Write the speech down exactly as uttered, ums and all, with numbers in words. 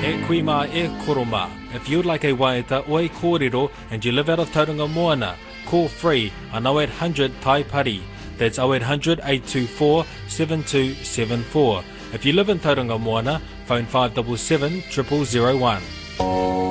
E kuima e koroma. If you'd like a waeta o a kōrero and you live out of Tauranga Moana, call free on oh eight hundred Tai Pari. That's oh eight hundred, eight two four, seven two seven four. If you live in Tauranga Moana, phone five seven seven, zero zero zero one.